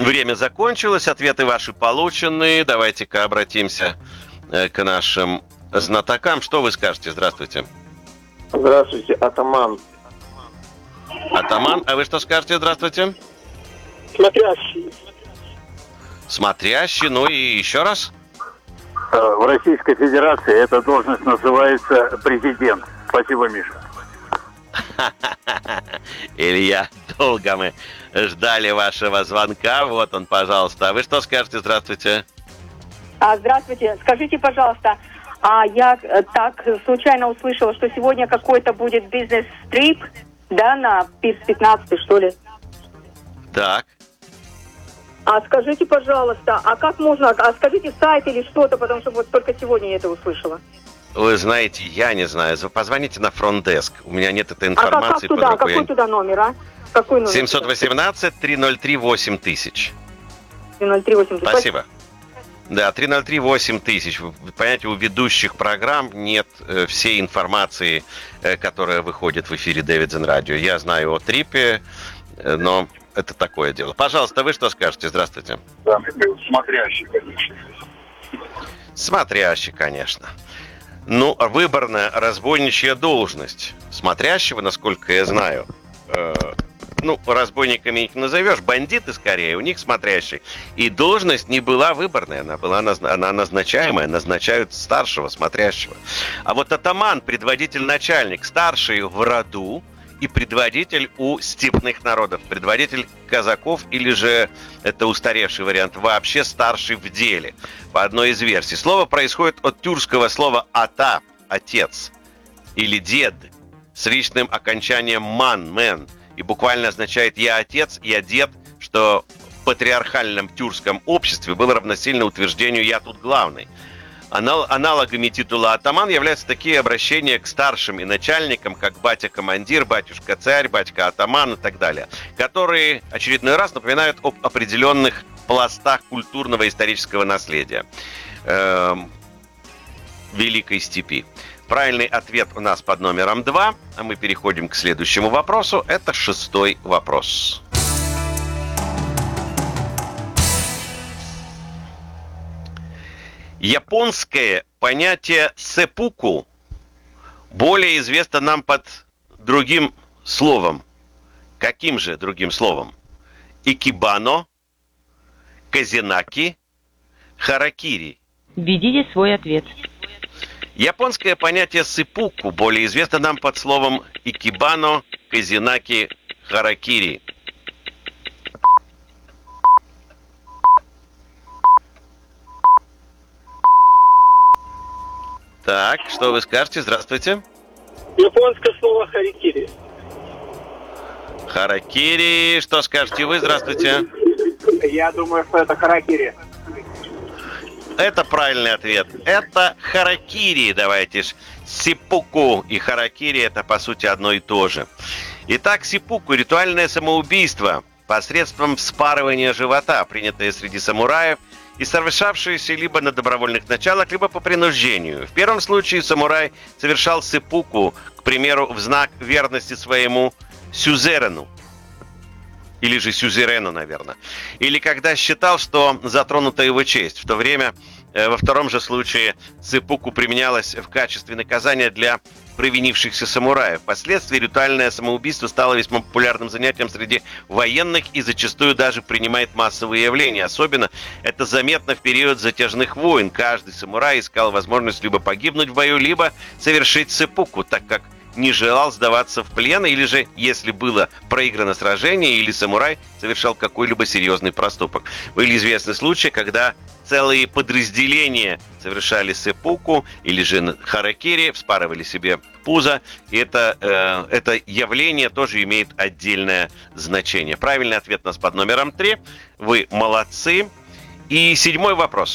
Время закончилось, ответы ваши получены. Давайте-ка обратимся к нашим знатокам. Что вы скажете? Здравствуйте. Здравствуйте, атаман. Атаман, а вы что скажете? Здравствуйте. Смотрящий. Смотрящий, ну и еще раз. В Российской Федерации эта должность называется президент. Спасибо, Миша. Илья, долго мы ждали вашего звонка. Вот он, пожалуйста. А вы что скажете? Здравствуйте. Здравствуйте. Скажите, пожалуйста, я так случайно услышала, что сегодня какой-то будет бизнес-трип, да, на Пирс 15, что ли? Так. Скажите, пожалуйста, как можно, скажите сайт или что-то, потому что вот только сегодня я это услышала. Вы знаете, я не знаю. Позвоните на фронт-деск. У меня нет этой информации. Как туда? Какой туда номер, а? Какой номер? 718-303-8000. 303-8000. Спасибо. Да, 303-8000. Вы понимаете, у ведущих программ нет всей информации, которая выходит в эфире Davidson Radio. Я знаю о трипе, но это такое дело. Пожалуйста, вы что скажете? Здравствуйте. Да, смотрящий, конечно. Смотрящий, конечно. Ну, выборная разбойничья должность смотрящего, насколько я знаю. Разбойниками их назовешь, бандиты скорее, у них смотрящий. И должность не была выборная, она назначаемая, назначают старшего смотрящего. А вот атаман, предводитель, начальник, старший в роду и предводитель у степных народов, предводитель казаков, или же, это устаревший вариант, вообще старший в деле, по одной из версий. Слово происходит от тюркского слова «ата» – «отец» или «дед» с личным окончанием «ман» – «мен», и буквально означает «я отец», «я дед», что в патриархальном тюркском обществе было равносильно утверждению «я тут главный». Аналогами титула атаман являются такие обращения к старшим и начальникам, как батя-командир, батюшка-царь, батька-атаман и так далее, которые очередной раз напоминают об определенных пластах культурного и исторического наследия Великой Степи. Правильный ответ у нас под номером 2, а мы переходим к следующему вопросу. Это 6-й вопрос. Японское понятие сэпуку более известно нам под другим словом. Каким же другим словом? Икебано, казинаки, харакири. Введите свой ответ. Японское понятие сэпуку более известно нам под словом икебано, казинаки, харакири. Так, что вы скажете? Здравствуйте. Японское слово харикири. Харакири. Что скажете вы? Здравствуйте. Я думаю, что это харакири. Это правильный ответ. Это харакири. Давайте ж. Сиппуку и харакири — это, по сути, одно и то же. Итак, сиппуку — ритуальное самоубийство посредством вспарывания живота, принятое среди самураев и совершавшееся либо на добровольных началах, либо по принуждению. В первом случае самурай совершал сиппуку, к примеру, в знак верности своему сюзерену. Или же сюзерену, наверное. Или когда считал, что затронута его честь. В то время, во втором же случае, сиппуку применялось в качестве наказания для провинившихся самураев. Впоследствии ритуальное самоубийство стало весьма популярным занятием среди военных и зачастую даже принимает массовые явления. Особенно это заметно в период затяжных войн. Каждый самурай искал возможность либо погибнуть в бою, либо совершить сиппуку, так как не желал сдаваться в плен, или же, если было проиграно сражение, или самурай совершал какой-либо серьезный проступок. Были известны случаи, когда целые подразделения совершали сеппуку, или же харакири, вспарывали себе пузо, и это явление тоже имеет отдельное значение. Правильный ответ у нас под номером 3. Вы молодцы. И 7-й вопрос.